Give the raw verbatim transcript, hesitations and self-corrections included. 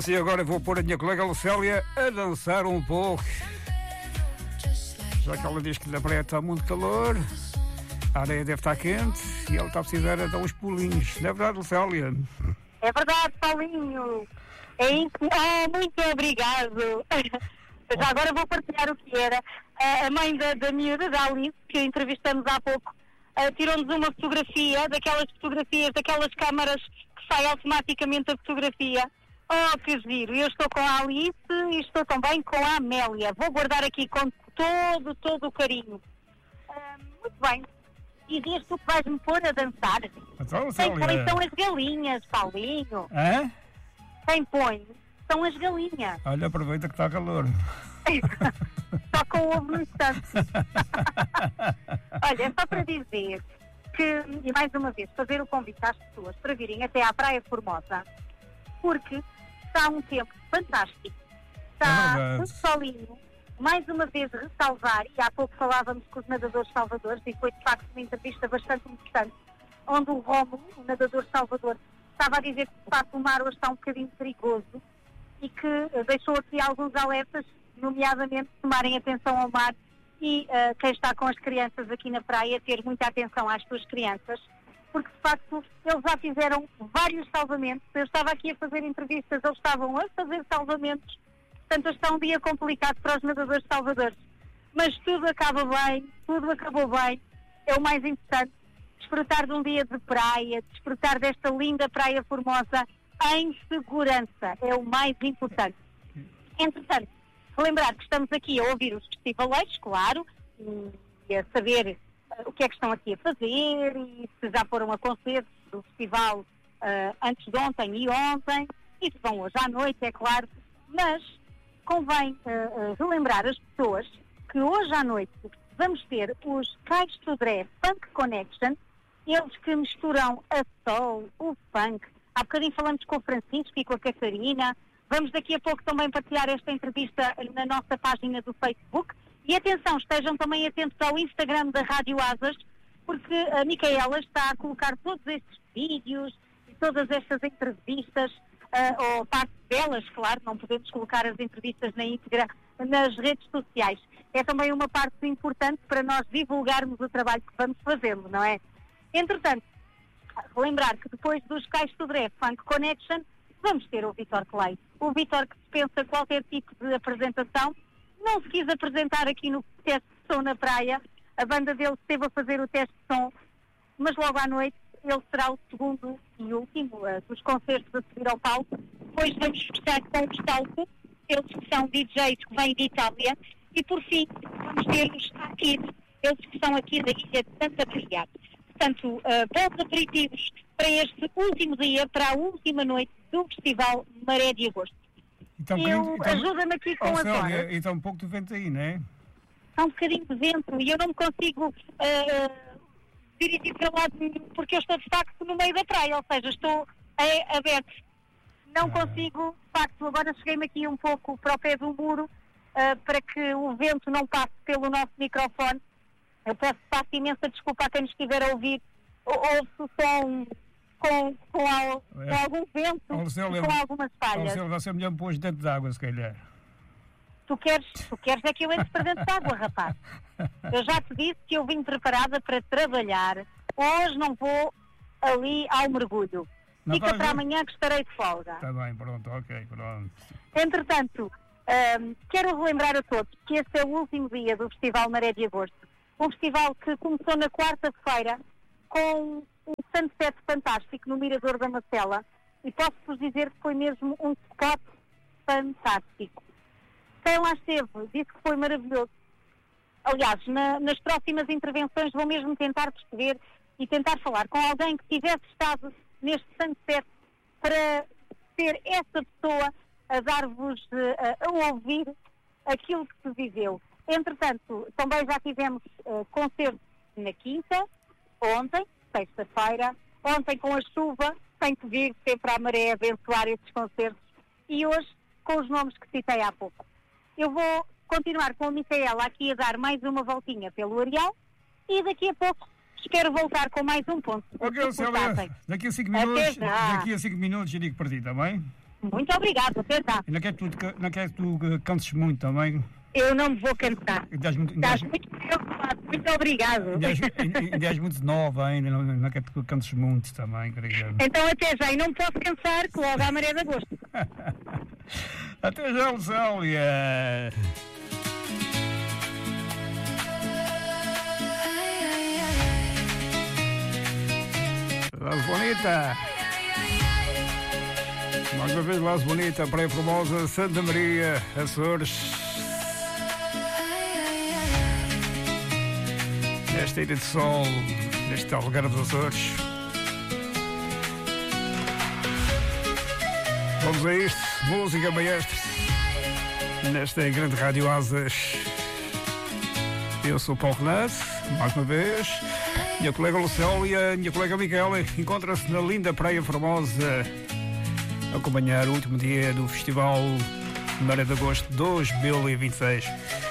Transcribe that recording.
E agora vou pôr a minha colega Lucélia a dançar um pouco. Já que ela diz que na praia está muito calor, a areia deve estar quente e ela está a precisar de dar uns pulinhos. Não é verdade, Lucélia? É verdade, Paulinho. É isso. Oh, muito obrigado. Já agora vou partilhar o que era. A mãe da, da miúda, da Alice, que entrevistamos há pouco, uh, tirou-nos uma fotografia, daquelas fotografias, daquelas câmaras que sai automaticamente a fotografia. Oh, que giro. Eu estou com a Alice e estou também com a Amélia. Vou guardar aqui com todo, todo o carinho. Uh, muito bem. E diz tu que vais-me pôr a dançar. Então, Quem põe são as galinhas, Paulinho. É? Quem põe são as galinhas. Olha, aproveita que está calor. Só com o ovo no instante. Olha, é só para dizer que, e mais uma vez, fazer o convite às pessoas para virem até à Praia Formosa, porque está um tempo fantástico. Está é um solinho. Mais uma vez ressalvar, e há pouco falávamos com os nadadores salvadores, e foi de facto uma entrevista bastante interessante, onde o Rómulo, o nadador salvador, estava a dizer que de facto o mar hoje está um bocadinho perigoso e que uh, deixou aqui alguns alertas, nomeadamente tomarem atenção ao mar e uh, quem está com as crianças aqui na praia ter muita atenção às suas crianças, porque de facto eles já fizeram vários salvamentos. Eu estava aqui a fazer entrevistas, eles estavam a fazer salvamentos. Portanto, está um dia complicado para os nadadores salvadores. Mas tudo acaba bem, tudo acabou bem. É o mais importante. Desfrutar de um dia de praia, desfrutar desta linda Praia Formosa em segurança. É o mais importante. Entretanto, relembrar que estamos aqui a ouvir os festivaleiros, claro, e a saber uh, o que é que estão aqui a fazer e se já foram a concertos do festival uh, antes de ontem e ontem, e se vão hoje à noite, é claro. Mas convém uh, uh, relembrar as pessoas que hoje à noite vamos ter os Cais Sodré Funk Connection, eles que misturam a soul, o funk. Há bocadinho falamos com o Francisco e com a Catarina. Vamos daqui a pouco também partilhar esta entrevista na nossa página do Facebook. E atenção, estejam também atentos ao Instagram da Rádio Asas, porque a Micaela está a colocar todos estes vídeos e todas estas entrevistas, uh, ou parte delas, claro, não podemos colocar as entrevistas na íntegra nas redes sociais. É também uma parte importante para nós divulgarmos o trabalho que vamos fazendo, não é? Entretanto, lembrar que depois dos Cais Sodré Funk Connection, vamos ter o Vítor Clay. O Vítor que dispensa qualquer tipo de apresentação, não se quis apresentar aqui no teste de som na praia, a banda dele esteve a fazer o teste de som, mas logo à noite ele será o segundo e último uh, dos concertos a subir ao palco. Depois vamos fechar com o Stalco, eles que são D Js que vêm de Itália, e por fim vamos ter os Kids, eles que são aqui da ilha de Santa Maria. Portanto, uh, bons aperitivos para este último dia, para a última noite do Festival Maré de Agosto. Então, Eu, então, ajuda-me aqui com oh, as horas. E está um pouco de vento aí, não é? Está um bocadinho de vento e eu não me consigo uh, dirigir para lado nenhum, porque eu estou de facto no meio da praia, ou seja, estou é, aberto. Não ah. consigo, de facto, agora cheguei-me aqui um pouco para o pé do muro, uh, para que o vento não passe pelo nosso microfone. Eu peço passo imensa desculpa a quem nos estiver a ouvir, ouve-se o som com, com, al, é. com algum vento oh, e com algumas falhas. Oh, você melhor me pôs dentro de água, se calhar. Tu queres, tu queres é que eu entre para dentro de água, rapaz. Eu já te disse que eu vim preparada para trabalhar. Hoje não vou ali ao mergulho. Não Fica para ver? Amanhã que estarei de folga. Está bem, pronto, ok, pronto. Entretanto, um, quero relembrar a todos que este é o último dia do Festival Maré de Agosto. Um festival que começou na quarta-feira com um sunset fantástico no Mirador da Macela, e posso-vos dizer que foi mesmo um spot fantástico. Quem lá esteve disse que foi maravilhoso. Aliás, na, nas próximas intervenções vou mesmo tentar perceber e tentar falar com alguém que tivesse estado neste sunset para ser essa pessoa a dar-vos, a, a ouvir aquilo que se viveu. Entretanto, também já tivemos uh, concertos na quinta, ontem, sexta-feira, ontem com a chuva, tem que vir sempre à maré abençoar esses concertos, e hoje com os nomes que citei há pouco. Eu vou continuar com a Micaela aqui a dar mais uma voltinha pelo areal, e daqui a pouco espero voltar com mais um ponto. Ok, Célia, daqui a cinco minutos, daqui a cinco minutos eu digo para ti, está bem? Muito obrigado, até já. E não quer que tu, não quer que tu cantes muito também? Eu não me vou cansar. Estás muito, Estás muito preocupado. Muito obrigado. ainda és, ainda és muito nova ainda, não, não quer que tu cantes muito também, querida. Então até já. E não me posso cansar, que logo à maré de agosto. Até já, Lucélia. Las Bonita. Mais uma vez, Las Bonita, Praia Formosa, Santa Maria, Açores. Nesta ilha de sol, neste Algarve dos Açores. Vamos a isto, música maestra, nesta grande rádio Asas. Eu sou o Paulo Renato, mais uma vez. Minha colega Lucélia, minha colega Micaela encontra-se na linda Praia Formosa a acompanhar o último dia do Festival Maré de Agosto dois mil e vinte e seis.